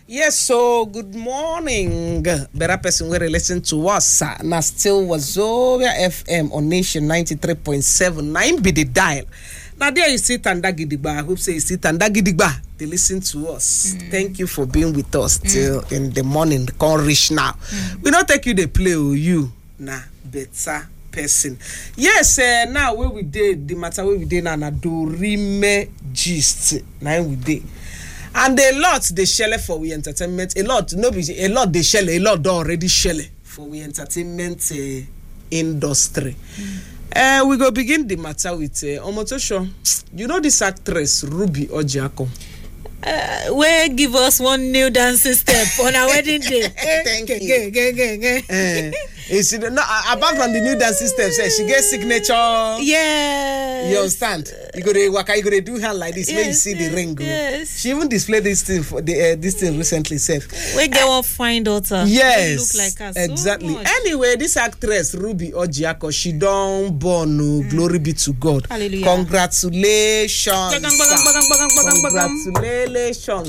Yes, so good morning. Better person will listen to us. Now still Wazobia FM on Nation 93.7. Be the dial. Now there you see Tanda Gidigba. I hope say you see Tanda Gidigba. They listen to us. Thank you for being with us till in the morning. Can't reach now. We don't take you the play with you. Nah, better person. Yes, now where we did the matter where we did now na do rime gist. Now we did. And a lot they shell for we entertainment. A lot, no be a lot they shell, a lot they already shell for we entertainment industry. We go begin the matter with Omotosho. You know this actress Ruby Ojiako. Where give us one new dancing step on our wedding day. Thank you. You see, apart from the new dancing steps, she gets signature. Yeah. You understand? You go to waka, you go to do her like this. When you see the ring go. Yes. She even displayed this thing for this thing recently. We get one fine daughter. Yes. Look like us. Exactly. So anyway, this actress Ruby Ojiako, she done born. Glory be to God. Hallelujah. Congratulations. Congratulations. Yes. So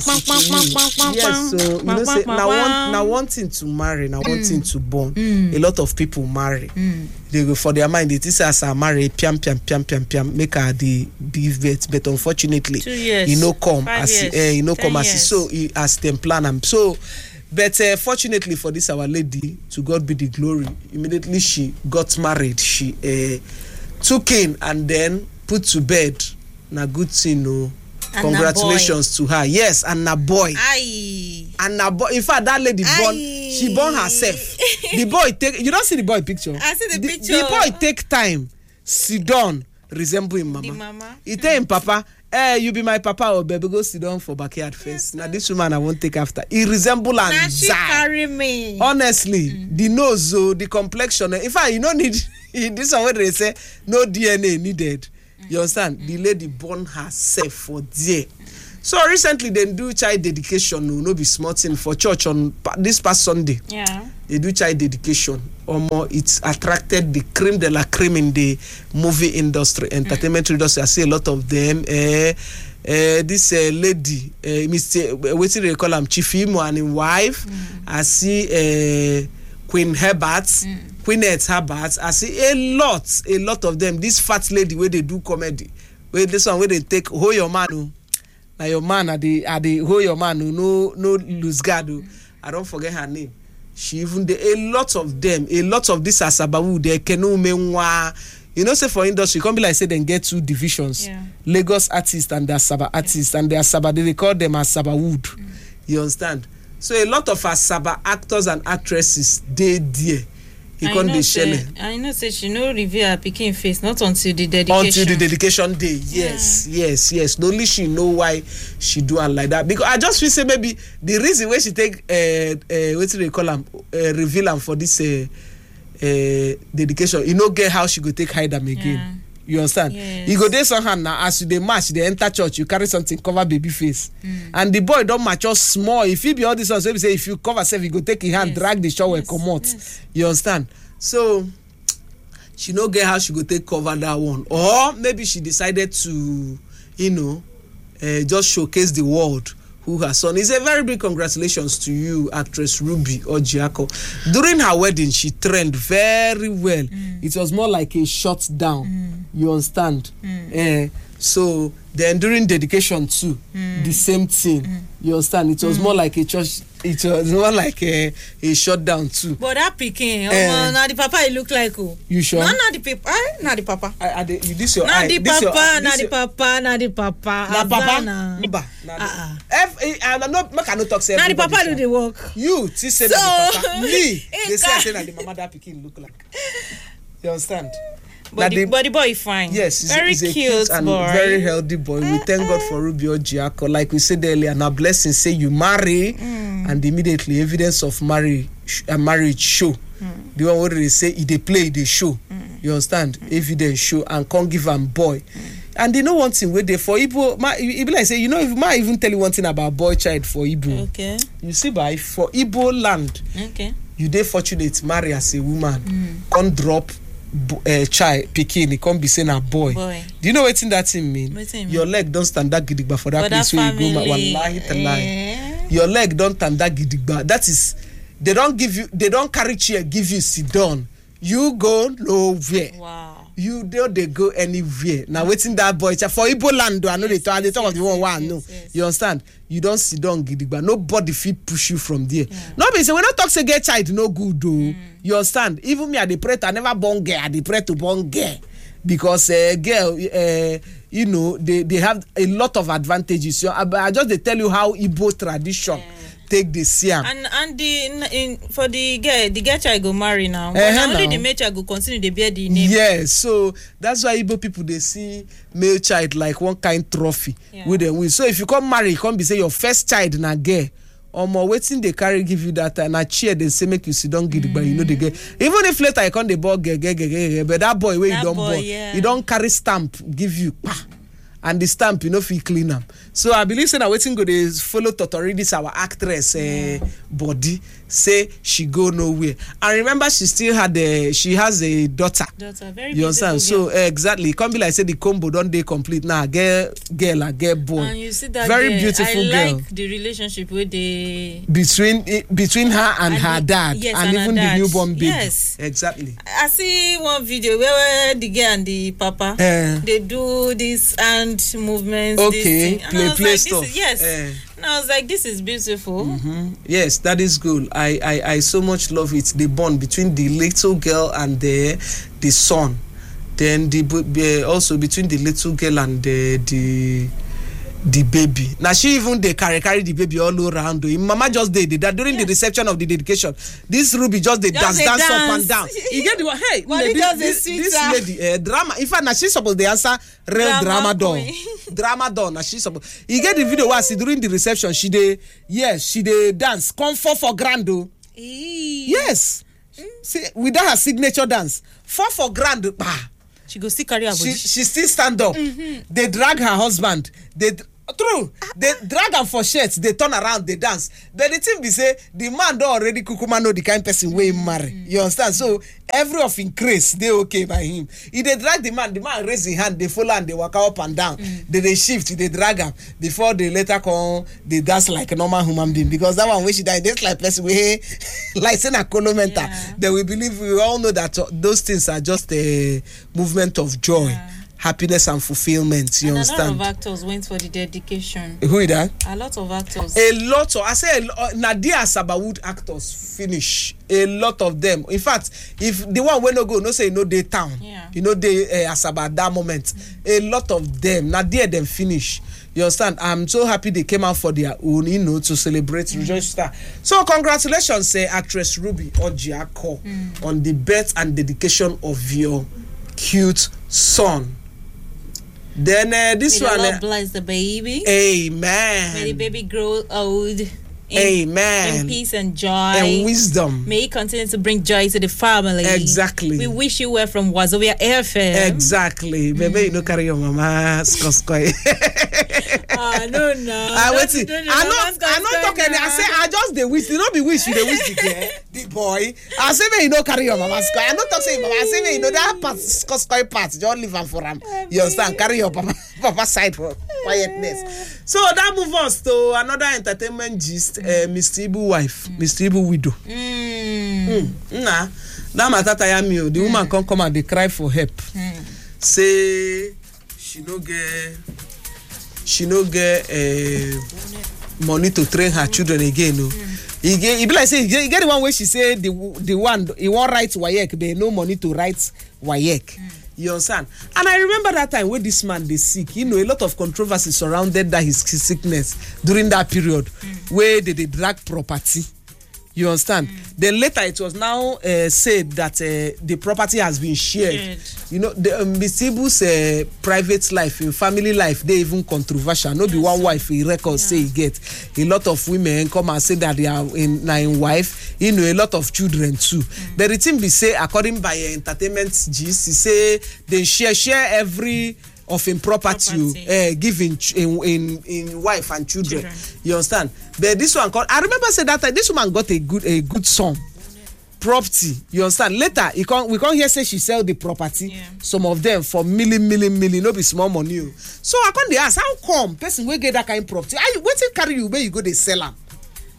you know, say now wanting to marry, now wanting to born. A lot of people marry. They go for their mind. It is as I marry, piam, make her the birth. But unfortunately, 2 years, you know come 5 as years, you know 10 come as years. so as them plan them. So, but fortunately for this our lady, to God be the glory. Immediately she got married. She took in and then put to bed. Na good thing, no. And Congratulations to her. Yes, and na boy. Aye. And na boy. In fact, that lady born. She born herself. The boy take. You don't see the boy picture. I see the picture. The boy take time. Sit down. Resemble him mama. The mama. He tell him papa. You be my papa or baby. Go sit down for backyard first. Now this woman I won't take after. He resemble and Now she carry me. Honestly, the nose, the complexion. In fact, you don't need this one where they say no DNA needed. You understand? The lady born herself for there. So recently they do child dedication. No be small thing for church on this past Sunday. Yeah. They do child dedication. It's attracted the cream de la cream in the movie industry, entertainment industry. I see a lot of them. This lady, Mr. What do they call him? Chief Imo and his wife. I see Queen Herbert. Queenette Herbert. I see a lot of them. This fat lady where they do comedy. Where this one where they take hold your man. Now your man are the hold your man. No lose guard. I don't forget her name. She even a lot of them. A lot of this Asabawu. They can you know, say for industry, can't be like say they get two divisions. Yeah. Lagos artists and the Asaba artists and the Asaba they call them Asabawood. You understand? So a lot of Asaba actors and actresses they there. I know say she no reveal her pikin face not until the dedication. Until the dedication day. Yes. Only she know why she do it like that. Because I just feel say maybe the reason why she take what do they call them reveal them for this dedication, you know get how she go take hide them again. Yeah. You understand? Yes. You go there somehow now as you dey march, they enter church, you carry something cover baby face. And the boy don't mature small. If he be all this one, so say if you cover self, you go take his hand, drag the shower, come out. Yes. You understand? So she no get how she go take cover that one. Or maybe she decided to, just showcase the world who her son is. A very big congratulations to you, actress Ruby Ojiako. During her wedding, she trained very well. It was more like a shutdown. You understand? So then during dedication too, the same thing. You understand? It was more like a church. It was more like a shutdown too. But that pikin, now the papa it look like who? You sure? No, not the papa. Not the papa. This your Not eye. the papa. Not the papa. Not the papa. Na papa. I cannot talk. Now the papa do the work. You say So, that the papa. Me, they say that the mama that pikin look like. You understand? But the boy is fine. Yes, he's a cute and boy. very healthy boy. We thank God for Ruby Ojiako. Like we said earlier, now blessing say you marry, and immediately evidence of marriage show. The one where they say they play the show. You understand? Evidence show and can't give them boy. And they know one thing where they for Igbo. Igbo like say if ma even tell you one thing about boy child for Igbo. Okay. You see, by for Igbo land, Okay. you dey fortunate marry as a woman, can't drop child pikin, it can't be saying a boy. Do you know what that thing mean? Your leg don't stand that gidigba for that place where you go. Wallahi talai. your leg don't tanda gidigba. That is, they don't carry chair, give you sit down. You go nowhere. Wow. You don't they go anywhere. Now waiting that boy for Igbo land, I know they talk of the one. No, you understand? You don't sit down gidigba. Nobody feel push you from there. Nobody say we don't talk say get child no good though. You understand? Even me, I dey pray to never born girl. I dey pray to born girl because girl, you know, they have a lot of advantages. So I just they tell you how Igbo tradition. Take the siam and for the girl child go marry now. Only the male child go continue to bear the name. Yes, so that's why Igbo people they see male child like one kind trophy with them win. So if you come marry, you come be say your first child na girl. Or more waiting they carry give you that and a cheer they say make you sit down get it, but you know they get even if later you come the ball get but that boy where you don't ball you don't carry stamp give you and the stamp you know if you clean them. So I believe say na waiting go they follow Totori this our actress body say she go nowhere. And remember she still had she has a daughter very you understand? So exactly can't be like say the combo don't they complete now girl boy. And you see that very girl, beautiful I girl. like the relationship with the between her and her dad and even the newborn baby. Yes, exactly. I see one video where the girl and the papa they do this hand movements. Okay, this play stuff. And I was like, this is beautiful. Yes, that is good. I so much love it. The bond between the little girl and the son. Then also between the little girl and the baby. Now she even they carry the baby all around. Mama just did that during the reception of the dedication. This Ruby just dance up and down. You get the one. Hey, this lady drama. In fact, now she's supposed to answer real drama doll. Drama doll. Now she's supposed. You get the video was during the reception. She dey dance. Come for grand. Yes. See, without her signature dance. 4 for grand. She go see carry her body. She still stand up. They drag her husband. They drag her for shirts. They turn around. They dance. But the thing be say the man don't already kukuma know the kind of person wey marry. You understand? So every of increase they okay by him. If they drag the man raise his hand. They follow and they walk up and down. They shift. They drag him before they later come. They dance like a normal human being because that one when she die, that's like person way like saying a colomenta. Then we believe we all know that those things are just a movement of joy. Happiness and fulfillment. You and understand? A lot of actors went for the dedication. Who is that? A lot of actors. I say Nadia Sabawood actors finish. A lot of them. In fact, if the one when no go, no say no day town. You know they Asaba at that moment. A lot of them. Nadia them finish. You understand? I'm so happy they came out for their own, you know, to celebrate Rejoice Star. So congratulations, actress Ruby Ojiako on the birth and dedication of your cute son. Then this May one. the Lord bless the baby. Amen. May the baby grow old. Amen. In peace and joy. And wisdom. May he continue to bring joy to the family. Exactly. We wish you well from Wazobia FM. Exactly. Baby, you know, carry your mama skoskoy. No. I not talking. I say I just the wish. You know, be wish you the wish the girl, the boy. I say me you know carry your mama skoy. I not talk say mama. I say me you know that part skoskoy part. Just leave am for him. You understand? Carry your papa side for quietness. So that move us to another entertainment gist. Mr. Ibu wife, Mr. Ibu widow. Nah, that matter tire me. The woman come and they cry for help. Say she no get money to train her children again. No, he be like say he get the one where she say the one he won't write WAEC, but no money to write WAEC. You understand? And I remember that time when this man they sick, you know, a lot of controversy surrounded that his sickness during that period where they drag property. You understand? Then later it was now said that the property has been shared. You know, the Mr. Ibu's private life, family life, they even controversial. No be one wife he record say he get. A lot of women come and say that they are in wife. You know, a lot of children too. But the thing be say, according by entertainment gist, he say they share every of in property. Giving in wife and children. You understand? But this one I remember say that time, this woman got a good son. Property, you understand? Later, we can't hear say she sell the property. Some of them for million, no be small money. So I can't ask how come person will get that kind of property? Wait till carry you where you go they sell them.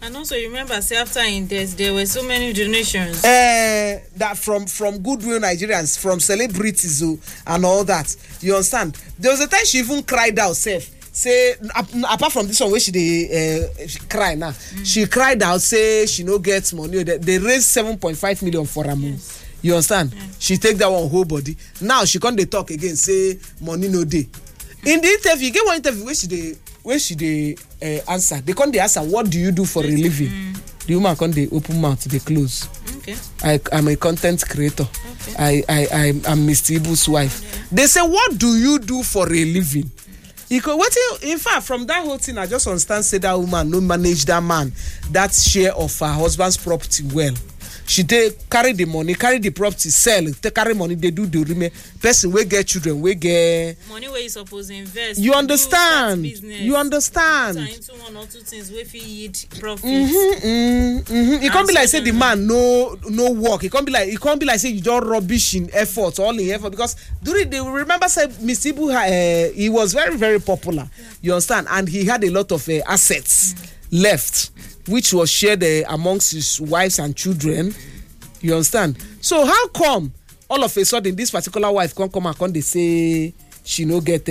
And also remember, say after in death, there were so many donations. That from goodwill Nigerians, from celebrities and all that. You understand? There was a time she even cried out, say apart from this one where she cry now, she cried out, say she no gets money. They raised 7.5 million for her move. Yes. You understand? Yeah. She take that one whole body. Now she can't talk again, say money no day. In the interview, you get one interview where she answer. They can't answer, what do you do for a living? The woman can't open mouth, they close. Okay. I'm a content creator. Okay. I'm Mr. Ibu's wife. Yeah. They say, what do you do for a living? In fact, from that whole thing, I just understand, say that woman no manage that man, that share of her husband's property well. She carry the money, carry the property, sell, carry money, they do the remaining. Person we get children, we get money where you supposed to invest. You understand? You understand? Into one or two things where you yield profits. It can't be like say the man no work. It can't be like say you just rubbish in effort, all in effort, because during the remember say Mr. Ibu, he was very, very popular. Yeah. You understand? And he had a lot of assets left, which was shared amongst his wives and children. You understand? So how come all of a sudden this particular wife come and they say she no get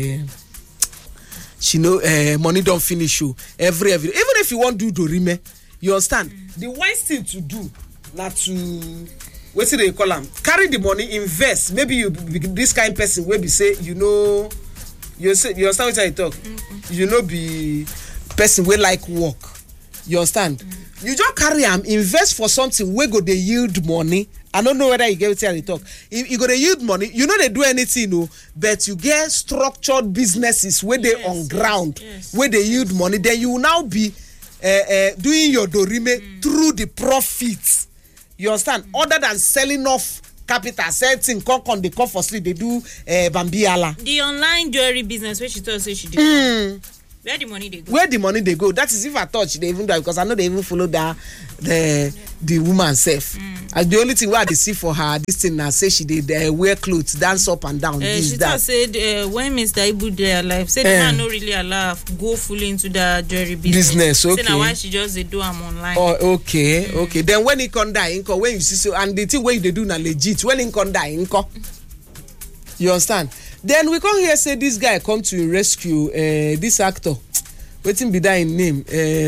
money don't finish you every even if you want to do dorime, you understand? The wise thing to do not to what's it they call them, carry the money, invest. Maybe you be this kind of person where be say you understand what I talk. You know, be person we like work. You understand? You just carry them, invest for something where go they yield money. I don't know whether you get it here they talk. If you go to yield money, you know they do anything, no, but you get structured businesses where they on ground, where they yield money. Then you will now be doing your dorime through the profits. You understand? Other than selling off capital, setting con the come for street, they do bambiala. The online jewelry business, where she told say she did. Where the money they go? Where the money they go? That is if I touch they even do, because I know they even follow the woman self. The only thing where they see for her this thing now say she did wear clothes, dance up and down. She said when Mr. Ibu dey alive, said the man no really allow go fully into the jewelry business. Okay. Say now why she just they do am online. Oh, okay, okay. Then when he come die, when you see so, and the thing when they do na legit, when he come die, you understand? Then we come here say this guy come to rescue this actor. Waiting be that in name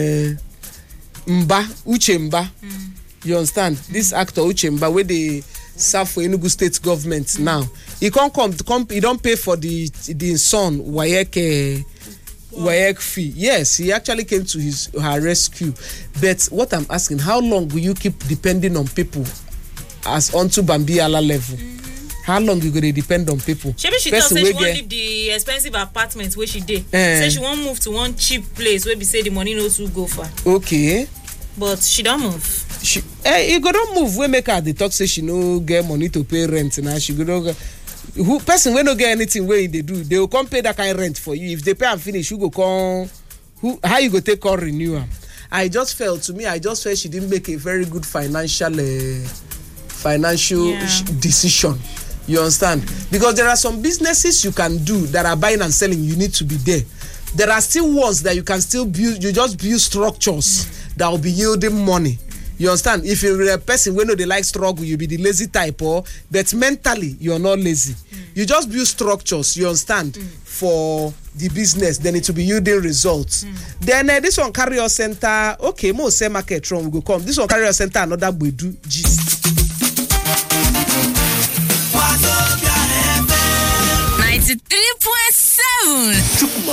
Uche Mba. You understand? This actor Uche Mba where they serve for Enugu state government now. He come he don't pay for the son WAEC fee. Yes, he actually came to her rescue. But what I'm asking, how long will you keep depending on people as onto Bambiala level? How long you gonna depend on people? She tell say she won't leave the expensive apartments where she did. Say she won't move to one cheap place where we say the money no to go far. Okay. But she don't move. You go don't move. We make her the talk say she no get money to pay rent now. She go who person when no get anything where they do, they will come pay that kind of rent for you. If they pay and finish, you go come. How you go take on renewal? I just felt she didn't make a very good financial decision. You understand? Because there are some businesses you can do that are buying and selling, you need to be there. There are still ones that you can still build, you just build structures that will be yielding money. You understand? If you're a person who know they like struggle, you be the lazy type, but mentally you're not lazy. You just build structures, you understand, for the business, then it will be yielding results. Then this one carrier center, okay, more say market from we go come. This one carrier center, another we do gist. 93.7